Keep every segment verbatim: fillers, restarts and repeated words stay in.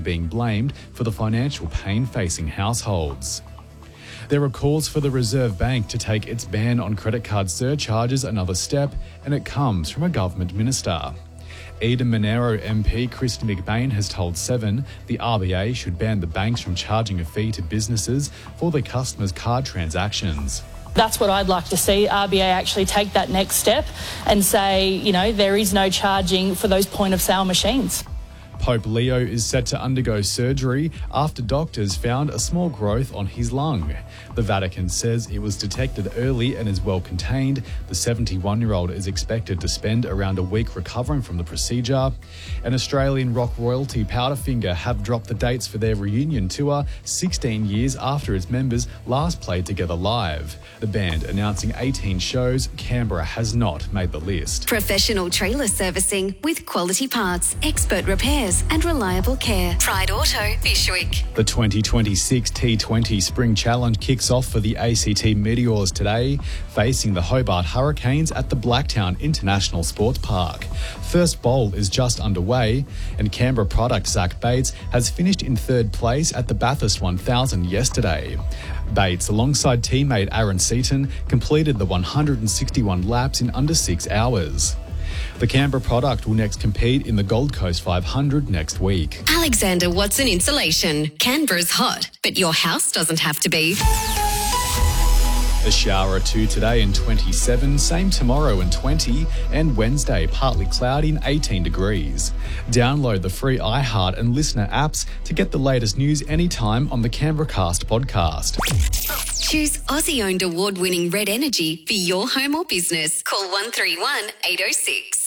being blamed for the financial pain facing households. There are calls for the Reserve Bank to take its ban on credit card surcharges another step, and it comes from a government minister. Eden Monaro M P Christy McBain has told Seven the R B A should ban the banks from charging a fee to businesses for their customers' card transactions. That's what I'd like to see, R B A actually take that next step and say, you know, there is no charging for those point-of-sale machines. Pope Leo is set to undergo surgery after doctors found a small growth on his lung. The Vatican says it was detected early and is well contained. The seventy-one-year-old is expected to spend around a week recovering from the procedure. And Australian rock royalty Powderfinger have dropped the dates for their reunion tour sixteen years after its members last played together live. The band announcing eighteen shows, Canberra has not made the list. Professional trailer servicing with quality parts, expert repairs and reliable care. Pride Auto, Bishwick. The twenty twenty-six T twenty Spring Challenge kicks off for the A C T Meteors today, facing the Hobart Hurricanes at the Blacktown International Sports Park. First bowl is just underway, and Canberra product Zach Bates has finished in third place at the Bathurst one thousand yesterday. Bates, alongside teammate Aaron Seaton, completed the one hundred sixty-one laps in under six hours. The Canberra product will next compete in the Gold Coast five hundred next week. Alexander Watson Insulation. Canberra's hot, but your house doesn't have to be. A shower or two today and twenty-seven, same tomorrow and twenty, and Wednesday partly cloudy and eighteen degrees. Download the free iHeart and Listener apps to get the latest news anytime on the Canberra Cast podcast. Choose Aussie-owned award-winning Red Energy for your home or business. Call one three one, eight oh six.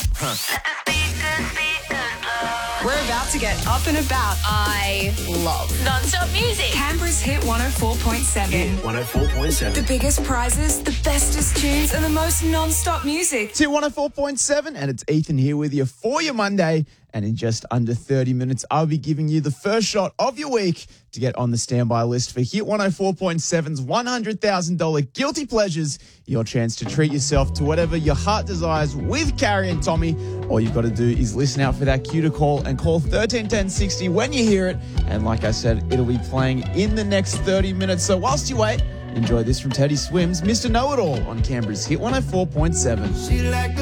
We're about to get up and about. I love Non-stop music. Canberra's Hit one oh four point seven. one oh four point seven. The biggest prizes, the bestest tunes, and the most non-stop music. It's Hit one oh four point seven, and it's Ethan here with you for your Monday. And in just under thirty minutes, I'll be giving you the first shot of your week to get on the standby list for Hit one oh four point seven's one hundred thousand dollars Guilty Pleasures. Your chance to treat yourself to whatever your heart desires with Carrie and Tommy. All you've got to do is listen out for that cue to call and call thirteen ten sixty when you hear it. And like I said, it'll be playing in the next thirty minutes. So whilst you wait, enjoy this from Teddy Swims, Mister Know-It-All on Canberra's Hit one oh four point seven. She like